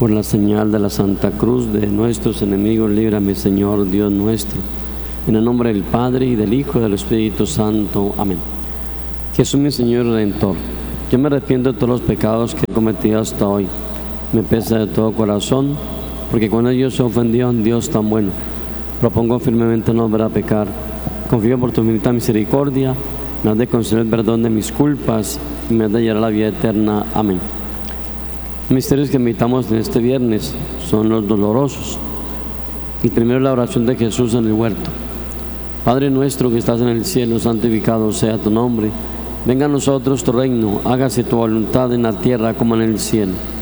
Por la señal de la Santa Cruz de nuestros enemigos, líbrame, Señor Dios nuestro. En el nombre del Padre, y del Hijo, y del Espíritu Santo. Amén. Jesús, mi Señor Redentor, yo me arrepiento de todos los pecados que he cometido hasta hoy. Me pesa de todo corazón, porque cuando yo se ofendió a un Dios tan bueno, propongo firmemente no volver a pecar. Confío por tu infinita misericordia, me has de conceder el perdón de mis culpas y me has de llevar a la vida eterna. Amén. Los misterios que meditamos en este viernes son los dolorosos. El primero es la oración de Jesús en el huerto. Padre nuestro que estás en el cielo, santificado sea tu nombre. Venga a nosotros tu reino, hágase tu voluntad en la tierra como en el cielo.